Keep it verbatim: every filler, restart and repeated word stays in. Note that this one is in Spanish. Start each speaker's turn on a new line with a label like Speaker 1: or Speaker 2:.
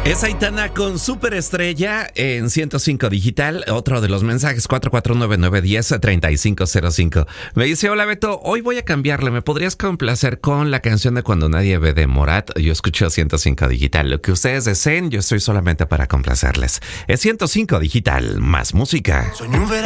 Speaker 1: Es Aitana con Superestrella en ciento cinco Digital. Otro de los mensajes, cuatro cuatro nueve nueve uno cero tres cinco cero cinco. Me dice, hola Beto, hoy voy a cambiarle. ¿Me podrías complacer con la canción de Cuando Nadie Ve de Morat? Yo escucho ciento cinco Digital. Lo que ustedes deseen, yo estoy solamente para complacerles. Es ciento cinco Digital, más música.
Speaker 2: Soñé un verano